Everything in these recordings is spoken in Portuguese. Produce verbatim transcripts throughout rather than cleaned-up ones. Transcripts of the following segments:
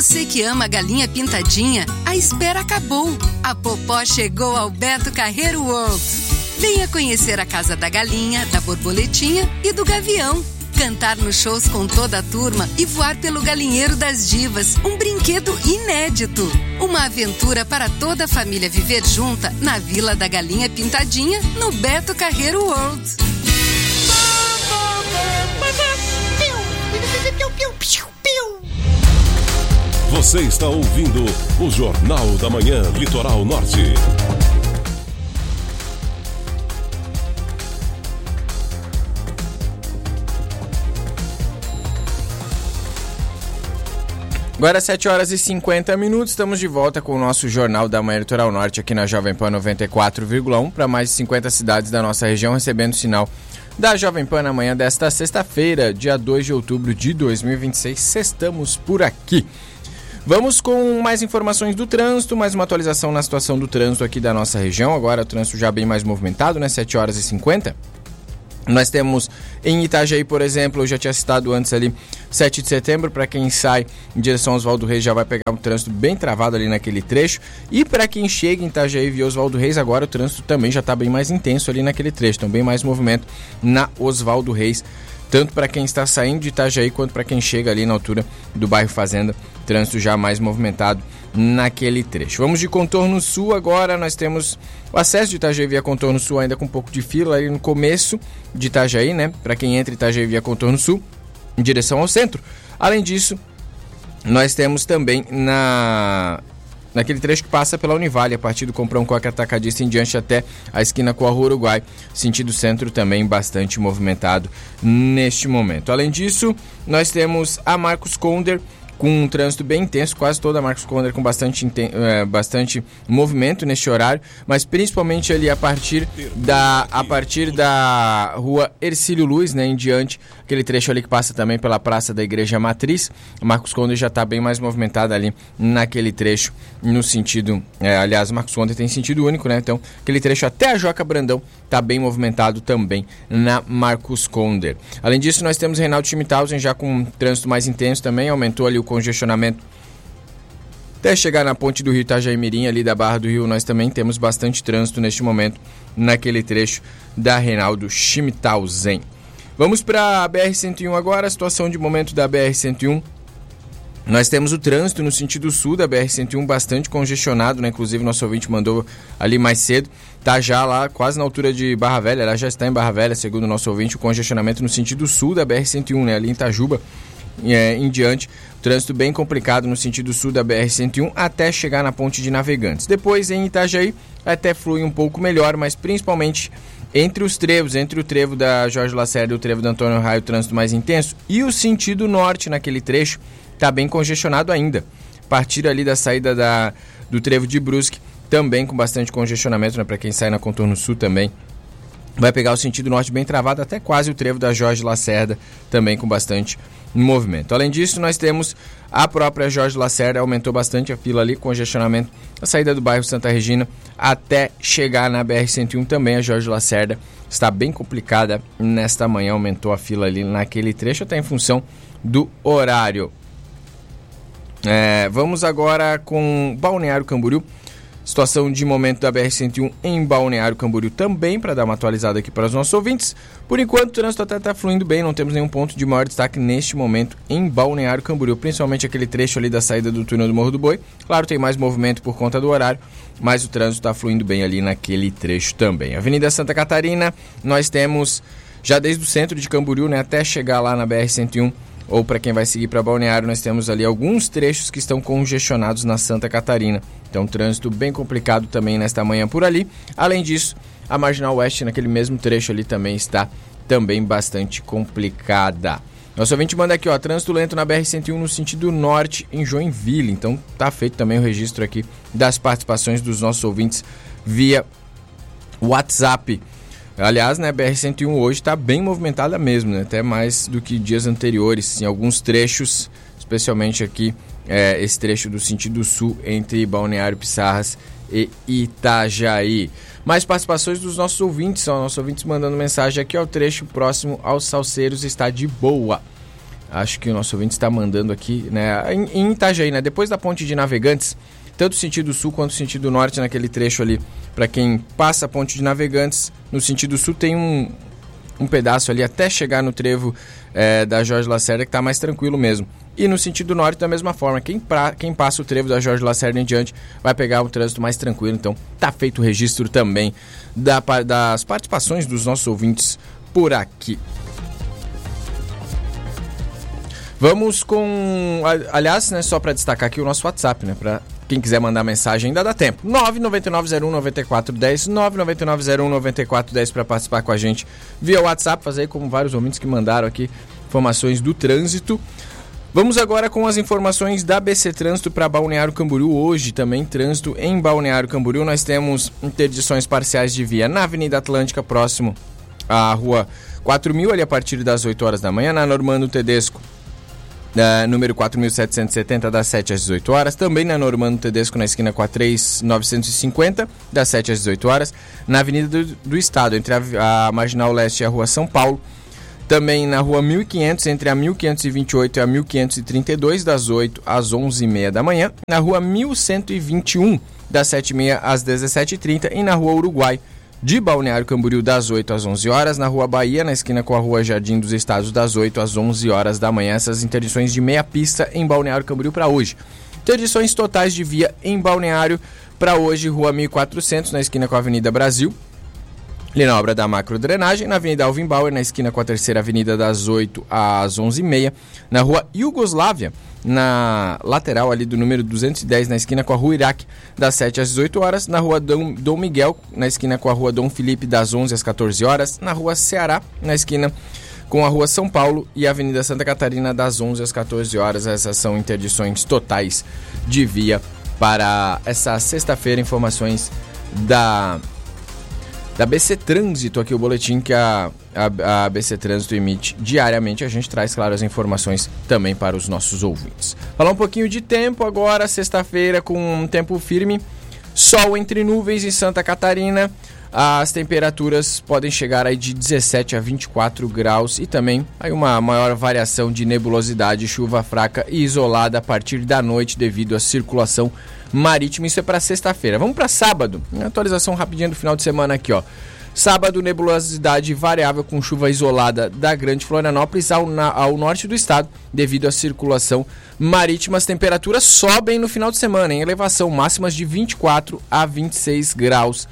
Você que ama a galinha pintadinha, a espera acabou. A Popó chegou ao Beto Carreiro World. Venha conhecer a Casa da Galinha, da Borboletinha e do Gavião. Cantar nos shows com toda a turma e voar pelo Galinheiro das Divas, um brinquedo inédito. Uma aventura para toda a família viver junta na Vila da Galinha Pintadinha, no Beto Carreiro World. Você está ouvindo o Jornal da Manhã Litoral Norte. Agora sete horas e cinquenta minutos, estamos de volta com o nosso Jornal da Manhã Litoral Norte aqui na Jovem Pan noventa e quatro vírgula um para mais de cinquenta cidades da nossa região, recebendo sinal da Jovem Pan na manhã desta sexta-feira, dia dois de outubro de dois mil e vinte e seis. Estamos por aqui. Vamos com mais informações do trânsito, mais uma atualização na situação do trânsito aqui da nossa região. Agora o trânsito já bem mais movimentado, né? sete horas e cinquenta. Nós temos em Itajaí, por exemplo, eu já tinha citado antes ali, sete de setembro, para quem sai em direção a Oswaldo Reis já vai pegar um trânsito bem travado ali naquele trecho. E para quem chega em Itajaí via Oswaldo Reis, agora o trânsito também já está bem mais intenso ali naquele trecho. Então bem mais movimento na Oswaldo Reis, tanto para quem está saindo de Itajaí quanto para quem chega ali na altura do bairro Fazenda, trânsito já mais movimentado naquele trecho. Vamos de Contorno Sul agora, nós temos o acesso de Itajaí via Contorno Sul ainda com um pouco de fila ali no começo de Itajaí, né? Para quem entra em Itajaí via Contorno Sul, em direção ao centro. Além disso, nós temos também na... naquele trecho que passa pela Univale, a partir do Comprão Coque Atacadista em diante até a esquina com a Rua Uruguai, sentido centro também bastante movimentado neste momento. Além disso, nós temos a Marcos Conder com um trânsito bem intenso, quase toda a Marcos Conder com bastante, é, bastante movimento neste horário, mas principalmente ali a partir da, a partir da Rua Hercílio Luz, né, em diante, aquele trecho ali que passa também pela Praça da Igreja Matriz. A Marcos Conder já está bem mais movimentada ali naquele trecho, no sentido, é, aliás, Marcos Conder tem sentido único, né, então aquele trecho até a Joca Brandão está bem movimentado também na Marcos Conder. Além disso, nós temos Reinaldo Schmidhausen já com um trânsito mais intenso também, aumentou ali o congestionamento até chegar na ponte do Rio Itajaí-Mirim, ali da Barra do Rio. Nós também temos bastante trânsito neste momento naquele trecho da Reinaldo Schmidhausen. Vamos para a B R cento e um agora, a situação de momento da B R cento e um. Nós temos o trânsito no sentido sul da B R cento e um bastante congestionado, né? Inclusive nosso ouvinte mandou ali mais cedo, tá já lá quase na altura de Barra Velha, ela já está em Barra Velha, segundo o nosso ouvinte, o congestionamento no sentido sul da B R cento e um, né? Ali em Itajuba, É, em diante, trânsito bem complicado no sentido sul da B R cento e um até chegar na ponte de Navegantes. Depois em Itajaí até flui um pouco melhor, mas principalmente entre os trevos, entre o trevo da Jorge Lacerda e o trevo da Antônio Raio, o trânsito mais intenso, e o sentido norte naquele trecho está bem congestionado ainda. A partir ali da saída da, do trevo de Brusque, também com bastante congestionamento, né, para quem sai na Contorno Sul também. Vai pegar o sentido norte bem travado até quase o trevo da Jorge Lacerda, também com bastante movimento. Além disso, nós temos a própria Jorge Lacerda, aumentou bastante a fila ali, congestionamento, a saída do bairro Santa Regina até chegar na B R cento e um também. A Jorge Lacerda está bem complicada nesta manhã, aumentou a fila ali naquele trecho, até em função do horário. É, vamos agora com Balneário Camboriú. Situação de momento da B R cento e um em Balneário Camboriú também, para dar uma atualizada aqui para os nossos ouvintes. Por enquanto, o trânsito até está fluindo bem, não temos nenhum ponto de maior destaque neste momento em Balneário Camboriú, principalmente aquele trecho ali da saída do túnel do Morro do Boi. Claro, tem mais movimento por conta do horário, mas o trânsito está fluindo bem ali naquele trecho também. Avenida Santa Catarina, nós temos já desde o centro de Camboriú, né, até chegar lá na B R cento e um, ou para quem vai seguir para Balneário, nós temos ali alguns trechos que estão congestionados na Santa Catarina. Então, trânsito bem complicado também nesta manhã por ali. Além disso, a Marginal Oeste, naquele mesmo trecho ali, também está também bastante complicada. Nosso ouvinte manda aqui, ó, trânsito lento na B R cento e um no sentido norte em Joinville. Então, tá feito também o registro aqui das participações dos nossos ouvintes via WhatsApp. Aliás, né, a B R cento e um hoje está bem movimentada mesmo, né, até mais do que dias anteriores, em alguns trechos, especialmente aqui, é, esse trecho do sentido sul entre Balneário Pissarras e Itajaí. Mais participações dos nossos ouvintes, ó, nossos ouvintes mandando mensagem aqui, ó, o trecho próximo aos Salseiros está de boa. Acho que o nosso ouvinte está mandando aqui, né? Em, em Itajaí, né? Depois da ponte de Navegantes, tanto sentido sul quanto sentido norte, naquele trecho ali, para quem passa a ponte de Navegantes, no sentido sul tem um, um pedaço ali até chegar no trevo é, da Jorge Lacerda, que está mais tranquilo mesmo. E no sentido norte, da mesma forma, quem, pra, quem passa o trevo da Jorge Lacerda em diante vai pegar um trânsito mais tranquilo. Então, tá feito o registro também da, das participações dos nossos ouvintes por aqui. Vamos com... Aliás, né, só para destacar aqui o nosso WhatsApp, né? Para quem quiser mandar mensagem, ainda dá tempo. nove nove nove zero um nove quatro um zero, nove nove nove zero um nove quatro um zero para participar com a gente via WhatsApp, fazer aí como vários ouvintes que mandaram aqui informações do trânsito. Vamos agora com as informações da B C Trânsito para Balneário Camboriú. Hoje também trânsito em Balneário Camboriú. Nós temos interdições parciais de via na Avenida Atlântica, próximo à Rua quatro mil, ali a partir das oito horas da manhã. Na Normando Tedesco, Uh, número quatro mil setecentos e setenta, das sete às dezoito horas. Também na Normando Tedesco, na esquina com a três mil novecentos e cinquenta, das sete às dezoito horas. Na Avenida do, do Estado, entre a, a Marginal Leste e a Rua São Paulo. Também na Rua mil e quinhentos, entre a mil quinhentos e vinte e oito e a mil quinhentos e trinta e dois, das oito às onze e meia da manhã. Na Rua mil cento e vinte e um, das sete e meia às dezessete e trinta. E na Rua Uruguai, de Balneário Camboriú, das oito às onze horas, na Rua Bahia, na esquina com a Rua Jardim dos Estados, das oito às onze horas da manhã. Essas interdições de meia pista em Balneário Camboriú para hoje. Interdições totais de via em Balneário para hoje: Rua mil e quatrocentos, na esquina com a Avenida Brasil, ali na obra da macro drenagem. Na Avenida Alvin Bauer, na esquina com a Terceira Avenida, das oito às onze e meia. Na Rua Iugoslávia, na lateral ali do número duzentos e dez, na esquina com a Rua Iraque, das sete às dezoito horas. Na Rua Dom, Dom Miguel, na esquina com a Rua Dom Felipe, das onze às quatorze horas. Na Rua Ceará, na esquina com a Rua São Paulo e a Avenida Santa Catarina, das onze às quatorze horas. Essas são interdições totais de via para essa sexta-feira. Informações da... da B C Trânsito, aqui o boletim que a, a, a B C Trânsito emite diariamente. A gente traz, claro, as informações também para os nossos ouvintes. Falar um pouquinho de tempo agora, sexta-feira com um tempo firme, sol entre nuvens em Santa Catarina. As temperaturas podem chegar aí de dezessete a vinte e quatro graus e também aí uma maior variação de nebulosidade, chuva fraca e isolada a partir da noite devido à circulação marítima. Isso é para sexta-feira. Vamos para sábado. Uma atualização rapidinha do final de semana aqui, ó. Sábado, nebulosidade variável com chuva isolada da Grande Florianópolis ao, na, ao norte do estado devido à circulação marítima. As temperaturas sobem no final de semana em elevação, máximas de vinte e quatro a vinte e seis graus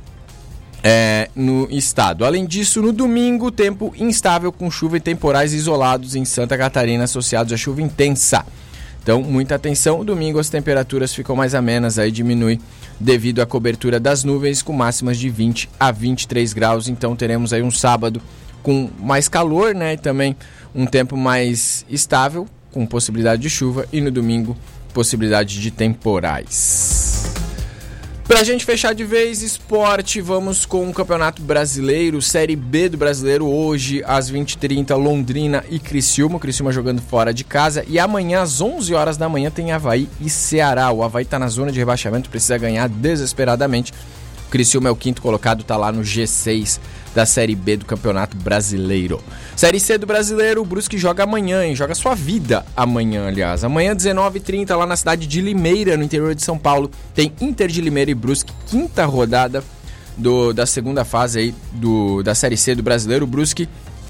é, no estado. Além disso, no domingo, tempo instável com chuva e temporais isolados em Santa Catarina associados a chuva intensa. Então, muita atenção. Domingo as temperaturas ficam mais amenas, aí diminui devido à cobertura das nuvens, com máximas de vinte a vinte e três graus. Então, teremos aí um sábado com mais calor, né? E também um tempo mais estável, com possibilidade de chuva. E no domingo, possibilidade de temporais. Pra gente fechar de vez, esporte, vamos com o Campeonato Brasileiro, Série B do Brasileiro, hoje às vinte e trinta, Londrina e Criciúma, o Criciúma jogando fora de casa, e amanhã às onze horas da manhã tem Avaí e Ceará. O Avaí tá na zona de rebaixamento, precisa ganhar desesperadamente. O Criciúma é o quinto colocado, tá lá no G seis da Série B do Campeonato Brasileiro. Série C do Brasileiro, o Brusque joga amanhã, hein? Joga sua vida amanhã, aliás. Amanhã, dezenove e trinta, lá na cidade de Limeira, no interior de São Paulo, tem Inter de Limeira e Brusque, quinta rodada do, da segunda fase aí do, da Série C do Brasileiro. O Brusque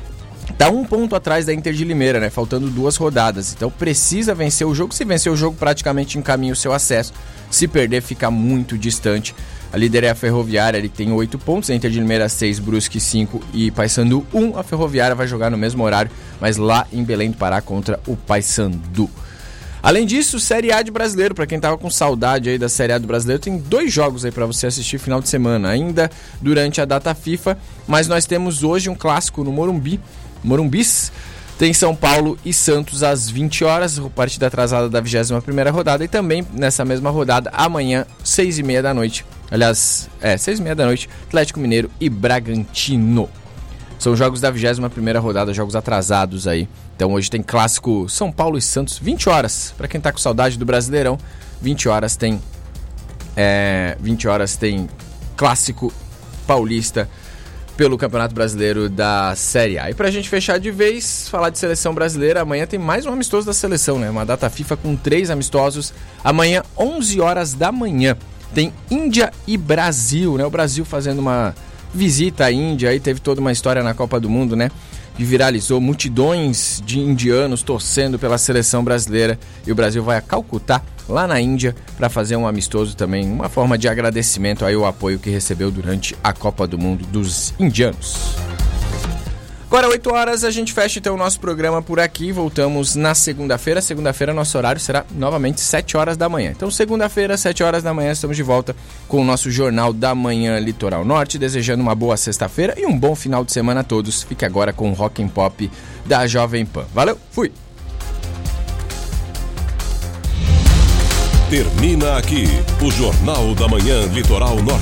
tá um ponto atrás da Inter de Limeira, né? Faltando duas rodadas. Então precisa vencer o jogo. Se vencer o jogo, praticamente encaminha o seu acesso. Se perder, fica muito distante. A líder é a Ferroviária, ele tem oito pontos, a Inter de Limeira seis, Brusque cinco e Paysandu um. A Ferroviária vai jogar no mesmo horário, mas lá em Belém do Pará contra o Paysandu. Além disso, Série A de Brasileiro, para quem tava com saudade aí da Série A do Brasileiro, tem dois jogos aí para você assistir final de semana, ainda durante a data FIFA, mas nós temos hoje um clássico no Morumbi, Morumbis. Tem São Paulo e Santos às vinte horas, partida atrasada da vigésima primeira rodada, e também nessa mesma rodada, amanhã, seis e meia da noite. Aliás, é, seis e meia da noite, Atlético Mineiro e Bragantino. São jogos da vigésima primeira rodada, jogos atrasados aí. Então hoje tem clássico São Paulo e Santos, vinte horas. Para quem tá com saudade do Brasileirão, vinte horas tem, é, vinte horas tem clássico paulista pelo Campeonato Brasileiro da Série A. E pra gente fechar de vez, falar de seleção brasileira, amanhã tem mais um amistoso da seleção, né? Uma data FIFA com três amistosos. Amanhã, onze horas da manhã, tem Índia e Brasil, né? O Brasil fazendo uma visita à Índia, aí teve toda uma história na Copa do Mundo, né? Que viralizou, multidões de indianos torcendo pela seleção brasileira. E o Brasil vai a Calcutá, lá na Índia, para fazer um amistoso também, uma forma de agradecimento aí ao apoio que recebeu durante a Copa do Mundo dos indianos. Agora, oito horas, a gente fecha então o nosso programa por aqui. Voltamos na segunda-feira. Segunda-feira, nosso horário será novamente sete horas da manhã. Então, segunda-feira, sete horas da manhã, estamos de volta com o nosso Jornal da Manhã Litoral Norte. Desejando uma boa sexta-feira e um bom final de semana a todos. Fique agora com o Rock and Pop da Jovem Pan. Valeu, fui! Termina aqui o Jornal da Manhã Litoral Norte.